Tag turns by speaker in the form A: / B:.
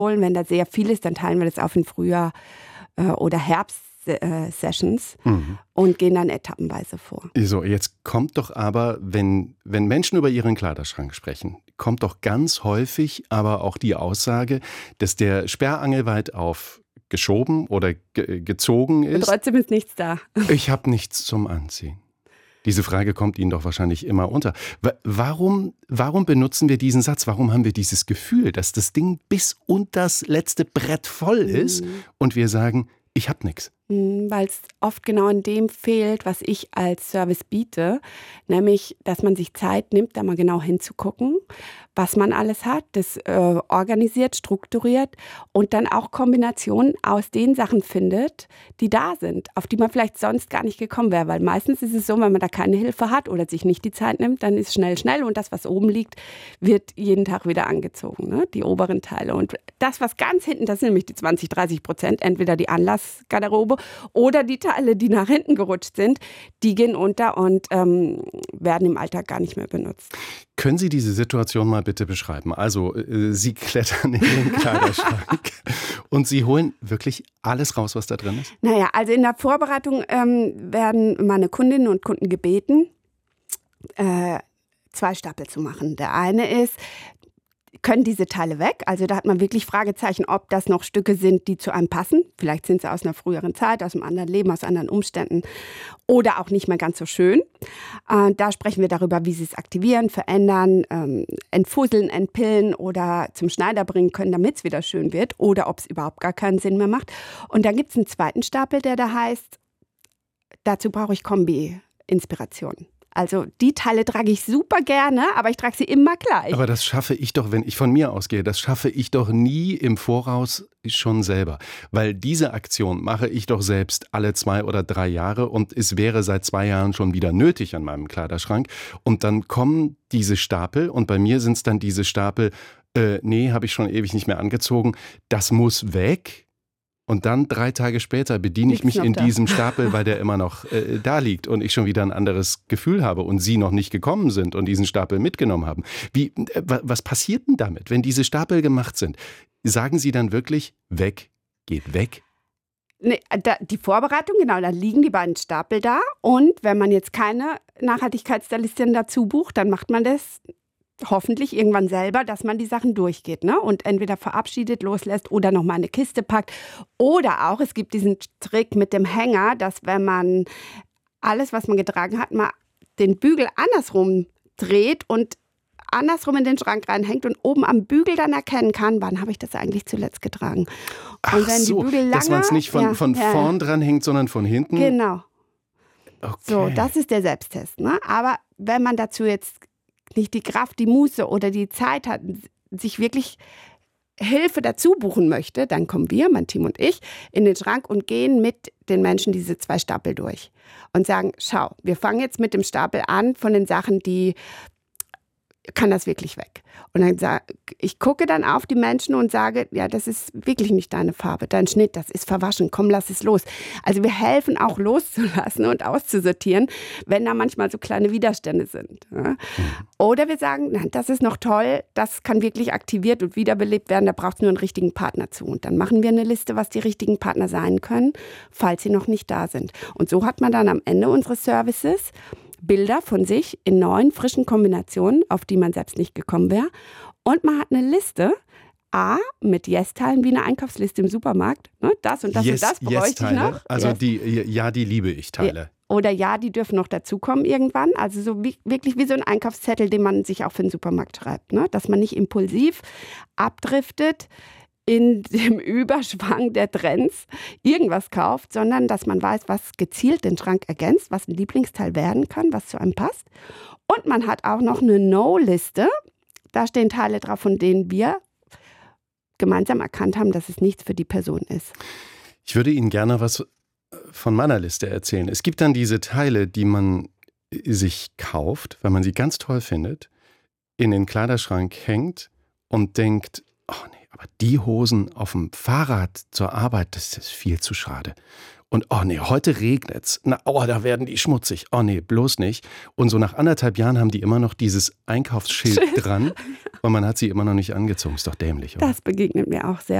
A: holen. Wenn da sehr viel ist, dann teilen wir das auf in Frühjahr oder Herbst-Sessions und gehen dann etappenweise vor.
B: So, jetzt kommt doch aber, wenn Menschen über ihren Kleiderschrank sprechen, kommt doch ganz häufig aber auch die Aussage, dass der Sperrangel weit aufgeschoben oder gezogen ist.
A: Und trotzdem ist nichts da.
B: Ich habe nichts zum Anziehen. Diese Frage kommt Ihnen doch wahrscheinlich immer unter. Warum benutzen wir diesen Satz? Warum haben wir dieses Gefühl, dass das Ding bis unter das letzte Brett voll ist und wir sagen, ich habe nichts?
A: Weil es oft genau in dem fehlt, was ich als Service biete, nämlich, dass man sich Zeit nimmt, da mal genau hinzugucken, was man alles hat, das organisiert, strukturiert und dann auch Kombinationen aus den Sachen findet, die da sind, auf die man vielleicht sonst gar nicht gekommen wäre. Weil meistens ist es so, wenn man da keine Hilfe hat oder sich nicht die Zeit nimmt, dann ist schnell und das, was oben liegt, wird jeden Tag wieder angezogen, ne? Die oberen Teile. Und das, was ganz hinten, das sind nämlich die 20-30%, entweder die Anlassgarderobe oder die Teile, die nach hinten gerutscht sind, die gehen unter und werden im Alltag gar nicht mehr benutzt.
B: Können Sie diese Situation mal bitte beschreiben? Also, Sie klettern in den Kleiderschrank und Sie holen wirklich alles raus, was da drin ist?
A: Naja, also in der Vorbereitung werden meine Kundinnen und Kunden gebeten, 2 Stapel zu machen. Der eine ist, können diese Teile weg? Also da hat man wirklich Fragezeichen, ob das noch Stücke sind, die zu einem passen. Vielleicht sind sie aus einer früheren Zeit, aus einem anderen Leben, aus anderen Umständen oder auch nicht mehr ganz so schön. Da sprechen wir darüber, wie sie es aktivieren, verändern, entfusseln, entpillen oder zum Schneider bringen können, damit es wieder schön wird oder ob es überhaupt gar keinen Sinn mehr macht. Und dann gibt es einen zweiten Stapel, der da heißt, dazu brauche ich Kombi-Inspiration. Also die Teile trage ich super gerne, aber ich trage sie immer gleich.
B: Aber das schaffe ich doch, wenn ich von mir ausgehe, das schaffe ich doch nie im Voraus schon selber. Weil diese Aktion mache ich doch selbst alle 2 oder 3 Jahre und es wäre seit 2 Jahren schon wieder nötig an meinem Kleiderschrank. Und dann kommen diese Stapel und bei mir sind es dann diese Stapel, nee, habe ich schon ewig nicht mehr angezogen, das muss weg. Und dann 3 Tage später bediene ich mich in diesem Stapel, weil der immer noch da liegt und ich schon wieder ein anderes Gefühl habe und Sie noch nicht gekommen sind und diesen Stapel mitgenommen haben. Was passiert denn damit, wenn diese Stapel gemacht sind? Sagen Sie dann wirklich, weg, geht weg?
A: Nee, die Vorbereitung, genau, da liegen die beiden Stapel da. Und wenn man jetzt keine Nachhaltigkeitsstylistin dazu bucht, dann macht man das hoffentlich irgendwann selber, dass man die Sachen durchgeht, ne? Und entweder verabschiedet, loslässt oder nochmal eine Kiste packt. Oder auch, es gibt diesen Trick mit dem Hänger, dass wenn man alles, was man getragen hat, mal den Bügel andersrum dreht und andersrum in den Schrank reinhängt und oben am Bügel dann erkennen kann, wann habe ich das eigentlich zuletzt getragen. Und wenn
B: so,
A: die Bügel lange,
B: dass man es nicht von vorn dran hängt, sondern von hinten?
A: Genau.
B: Okay.
A: So, das ist der Selbsttest, ne? Aber wenn man dazu jetzt nicht die Kraft, die Muße oder die Zeit hat, sich wirklich Hilfe dazu buchen möchte, dann kommen wir, mein Team und ich, in den Schrank und gehen mit den Menschen diese 2 Stapel durch und sagen, schau, wir fangen jetzt mit dem Stapel an von den Sachen, die kann das wirklich weg. Und dann ich gucke dann auf die Menschen und sage, ja, das ist wirklich nicht deine Farbe, dein Schnitt, das ist verwaschen, komm, lass es los. Also wir helfen auch loszulassen und auszusortieren, wenn da manchmal so kleine Widerstände sind. Ja. Oder wir sagen, nein, das ist noch toll, das kann wirklich aktiviert und wiederbelebt werden, da braucht es nur einen richtigen Partner zu. Und dann machen wir eine Liste, was die richtigen Partner sein können, falls sie noch nicht da sind. Und so hat man dann am Ende unseres Services Bilder von sich in 9 frischen Kombinationen, auf die man selbst nicht gekommen wäre. Und man hat eine Liste, mit Yes-Teilen wie eine Einkaufsliste im Supermarkt. Ne? Das und das und das bräuchte ich noch.
B: Also yes. Die liebe ich Teile.
A: Oder die dürfen noch dazukommen irgendwann. Also so wirklich wie so ein Einkaufszettel, den man sich auch für den Supermarkt schreibt. Ne? Dass man nicht impulsiv abdriftet in dem Überschwang der Trends irgendwas kauft, sondern dass man weiß, was gezielt den Schrank ergänzt, was ein Lieblingsteil werden kann, was zu einem passt. Und man hat auch noch eine No-Liste. Da stehen Teile drauf, von denen wir gemeinsam erkannt haben, dass es nichts für die Person ist.
B: Ich würde Ihnen gerne was von meiner Liste erzählen. Es gibt dann diese Teile, die man sich kauft, weil man sie ganz toll findet, in den Kleiderschrank hängt und denkt, Oh nee, aber die Hosen auf dem Fahrrad zur Arbeit, das ist viel zu schade. Und oh nee, heute regnet's. Na, oh, da werden die schmutzig. Oh nee, bloß nicht. Und so nach 1,5 Jahren haben die immer noch dieses Einkaufsschild dran und man hat sie immer noch nicht angezogen. Ist doch dämlich, oder?
A: Das begegnet mir auch sehr